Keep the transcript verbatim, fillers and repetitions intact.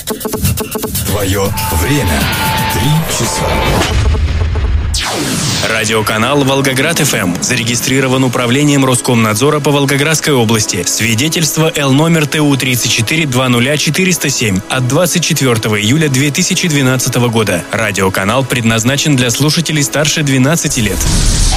Твое время. Три часа. Радиоканал «Волгоград-ФМ» зарегистрирован управлением Роскомнадзора по Волгоградской области. Свидетельство Л номер Т У тридцать четыре двадцать ноль четыреста семь от двадцать четвёртого июля две тысячи двенадцатого года. Радиоканал предназначен для слушателей старше двенадцати лет.